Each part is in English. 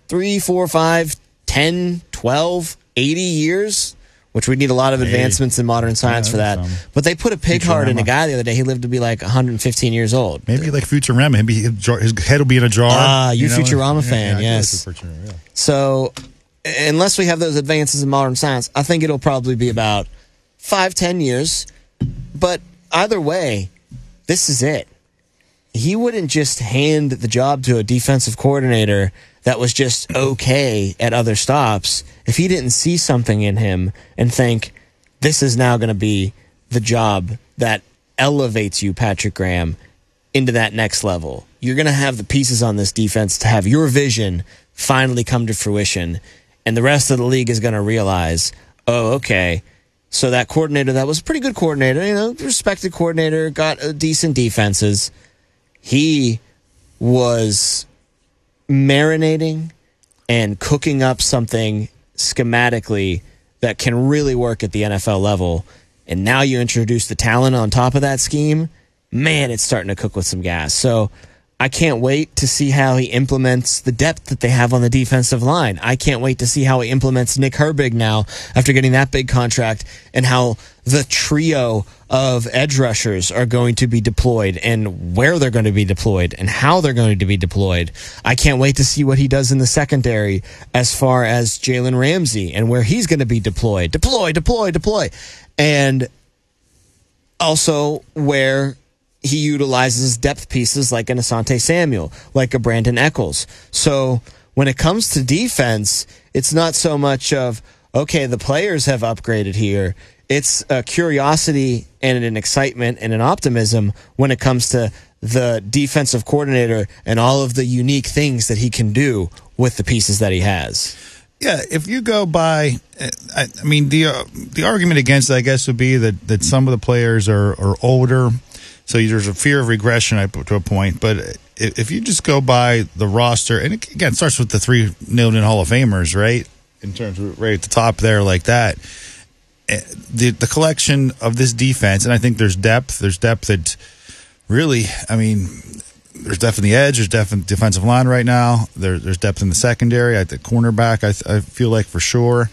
3, 4, 5, 10, 12, 80 years, which we need a lot of advancements in modern science for that. But they put a pig heart in a guy the other day. He lived to be like 115 years old. Maybe like Futurama. Maybe his head will be in a jar. Ah, you Futurama fan, yes. Like Futurama, yeah. So unless we have those advances in modern science, I think it'll probably be about 5-10 years. But either way, this is it. He wouldn't just hand the job to a defensive coordinator that was just okay at other stops if he didn't see something in him and think, this is now going to be the job that elevates you, Patrick Graham, into that next level. You're going to have the pieces on this defense to have your vision finally come to fruition, and the rest of the league is going to realize, oh, okay, so that coordinator that was a pretty good coordinator, respected coordinator, got decent defenses. He was marinating and cooking up something schematically that can really work at the NFL level. And now you introduce the talent on top of that scheme. Man, it's starting to cook with some gas. So I can't wait to see how he implements the depth that they have on the defensive line. I can't wait to see how he implements Nick Herbig now after getting that big contract, and how the trio of edge rushers are going to be deployed and where they're going to be deployed and how they're going to be deployed. I can't wait to see what he does in the secondary as far as Jalen Ramsey and where he's going to be deployed. Deploy. And also where he utilizes depth pieces like an Asante Samuel, like a Brandon Eccles. So when it comes to defense, it's not so much of, okay, the players have upgraded here. It's a curiosity and an excitement and an optimism when it comes to the defensive coordinator and all of the unique things that he can do with the pieces that he has. Yeah, if you go by, I mean, the argument against it, I guess, would be that some of the players are older. So there's a fear of regression to a point. But if you just go by the roster, and again, it starts with the 3 nailed-in Hall of Famers, right? In terms of right at the top there like that. The collection of this defense, and I think there's depth. There's depth that really, I mean, there's depth in the edge. There's depth in the defensive line right now. There's depth in the secondary. At the cornerback, I feel like for sure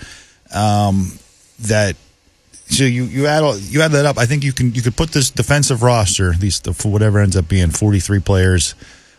that. So you add that up. I think you could put this defensive roster, at least for whatever ends up being 43 players.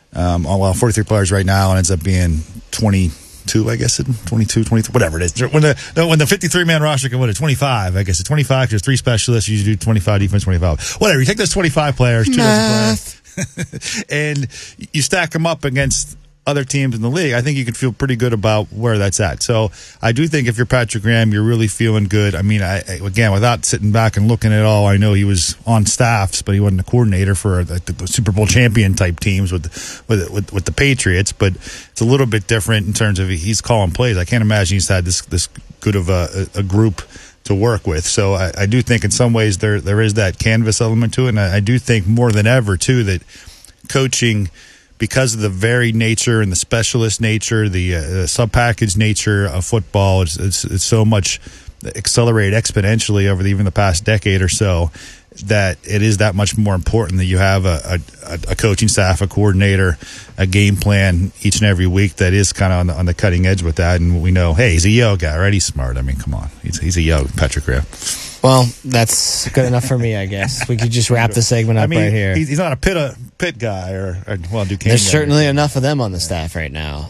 43 players right now, and ends up being 22, I guess, 22, 23, whatever it is. When the 53-man roster can win at 25, I guess it's 25 because 3 specialists. You do 25 defense, 25. Whatever. You take those 25 players, 2 players, and you stack them up against other teams in the league. I think you can feel pretty good about where that's at. So I do think if you're Patrick Graham, you're really feeling good. I mean, again, without sitting back and looking at all, I know he was on staffs, but he wasn't a coordinator for the Super Bowl champion type teams with the Patriots. But it's a little bit different in terms of he's calling plays. I can't imagine he's had this good of a group to work with. So I do think in some ways there is that canvas element to it. And I do think more than ever too that coaching, because of the varied nature and the specialist nature, the sub-package nature of football, it's so much accelerated exponentially over even the past decade or so that it is that much more important that you have a coaching staff, a coordinator, a game plan each and every week that is kind of on the cutting edge with that. And we know, hey, he's a Yale guy, right? He's smart. I mean, come on. He's a Yale, Patrick Graham. Well, that's good enough for me, I guess. We could just wrap the segment up right here. He's not a pit guy or Duquesne. There's certainly enough of them on the staff right now.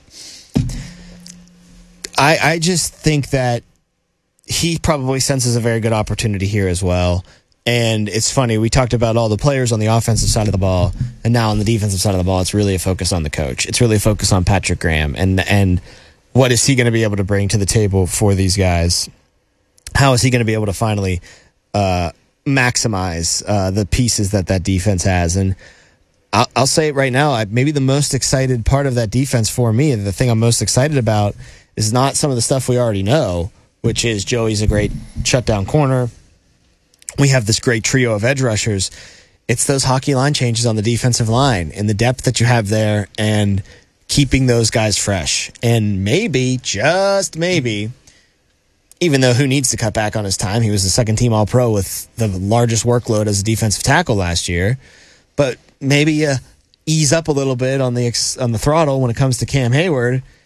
I just think that he probably senses a very good opportunity here as well. And it's funny, we talked about all the players on the offensive side of the ball, and now on the defensive side of the ball, it's really a focus on the coach. It's really a focus on Patrick Graham and what is he going to be able to bring to the table for these guys? How is he going to be able to finally maximize the pieces that defense has? And I'll say it right now, maybe the most excited part of that defense for me, the thing I'm most excited about, is not some of the stuff we already know, which is Joey's a great shutdown corner. We have this great trio of edge rushers. It's those hockey line changes on the defensive line and the depth that you have there and keeping those guys fresh. And maybe, just maybe, even though who needs to cut back on his time? He was the second-team All-Pro with the largest workload as a defensive tackle last year. But maybe ease up a little bit on the throttle when it comes to Cam Hayward